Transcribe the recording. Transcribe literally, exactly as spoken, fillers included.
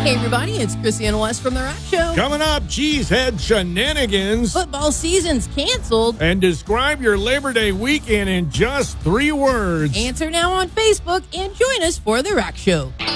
Hey everybody, it's Chrissy and Wes from The Rock Show. Coming up, Cheesehead shenanigans. Football season's canceled. And describe your Labor Day weekend in just three words. Answer now on Facebook and join us for The Rock Show.